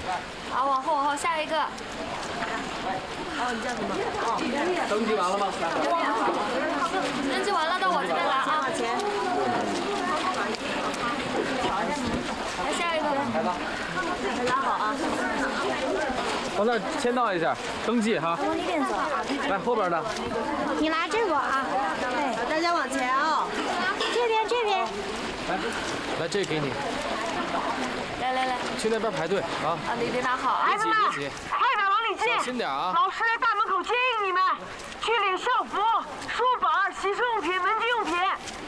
好，往后，下一个。 哦，你叫什么？ 登记完了吗？ 登记完了，到我这边来啊。 往前。 来下一个。 来吧。 拉好啊。 往那儿签到一下，登记哈。 往里边走。 来后边的。 你拿这个啊。哎， 大家往前啊。 这边这边。 来，这个给你。 来， 去那边排队啊。 啊，你拿好啊。 别急， 快点往里进！ 小心点啊。 老师在大门口接应你们，去领校服、书本、洗漱用品、文具用品。